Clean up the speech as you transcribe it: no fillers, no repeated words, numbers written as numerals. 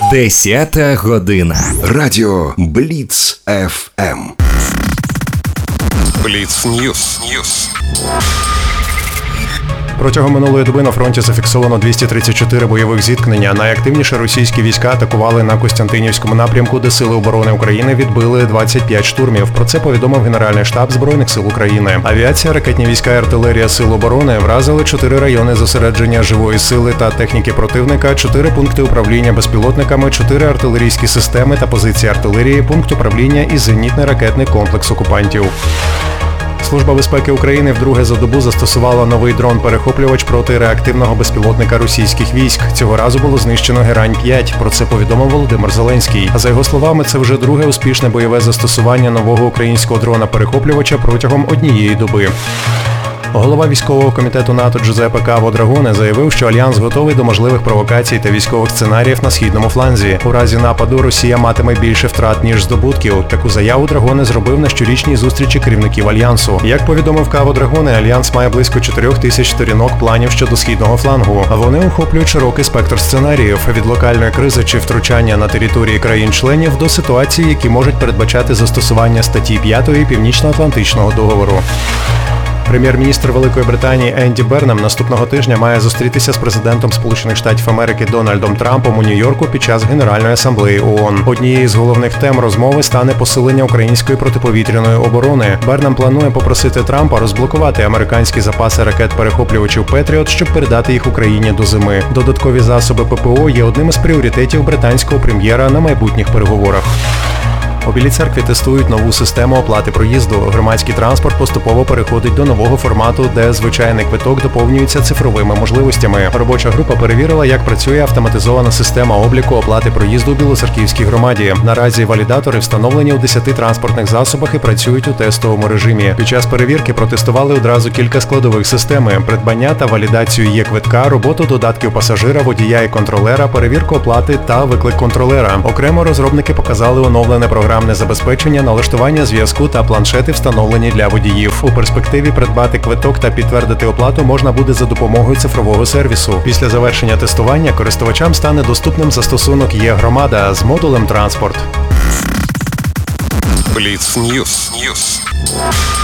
10 година. Радіо Бліц ФМ. Бліц Ньюс. Протягом минулої доби на фронті зафіксовано 234 бойових зіткнення. Найактивніше російські війська атакували на Костянтинівському напрямку, де Сили оборони України відбили 25 штурмів. Про це повідомив Генеральний штаб Збройних сил України. Авіація, ракетні війська і артилерія Сил оборони вразили 4 райони зосередження живої сили та техніки противника, 4 пункти управління безпілотниками, 4 артилерійські системи та позиції артилерії, пункт управління і зенітно-ракетний комплекс окупантів. Служба безпеки України вдруге за добу застосувала новий дрон-перехоплювач проти реактивного безпілотника російських військ. Цього разу було знищено Герань-5. Про це повідомив Володимир Зеленський. За його словами, це вже друге успішне бойове застосування нового українського дрона-перехоплювача протягом однієї доби. Голова військового комітету НАТО Джузеппе Каво Драгоне заявив, що Альянс готовий до можливих провокацій та військових сценаріїв на східному фланзі. У разі нападу Росія матиме більше втрат, ніж здобутків. Таку заяву Драгоне зробив на щорічній зустрічі керівників Альянсу. Як повідомив Каво Драгоне, Альянс має близько 4000 сторінок планів щодо східного флангу. Вони охоплюють широкий спектр сценаріїв – від локальної кризи чи втручання на території країн-членів до ситуацій, які можуть передбачати застосування статті 5 Північно-Атлантичного договору. Прем'єр-міністр Великої Британії Енді Бернем наступного тижня має зустрітися з президентом Сполучених Штатів Америки Дональдом Трампом у Нью-Йорку під час Генеральної асамблеї ООН. Однією з головних тем розмови стане посилення української протиповітряної оборони. Бернем планує попросити Трампа розблокувати американські запаси ракет-перехоплювачів «Петріот», щоб передати їх Україні до зими. Додаткові засоби ППО є одним із пріоритетів британського прем'єра на майбутніх переговорах. У Білій Церкві тестують нову систему оплати проїзду. Громадський транспорт поступово переходить до нового формату, де звичайний квиток доповнюється цифровими можливостями. Робоча група перевірила, як працює автоматизована система обліку оплати проїзду у Білоцерківській громаді. Наразі валідатори встановлені у 10 транспортних засобах і працюють у тестовому режимі. Під час перевірки протестували одразу кілька складових системи: придбання та валідацію є-квитка, роботу додатків пасажира, водія і контролера, перевірку оплати та виклик контролера. Окремо розробники показали оновлене програмне забезпечення, налаштування зв'язку та планшети, встановлені для водіїв. У перспективі придбати квиток та підтвердити оплату можна буде за допомогою цифрового сервісу. Після завершення тестування користувачам стане доступним застосунок «Є-громада» з модулем «Транспорт». Бліц Ньюс.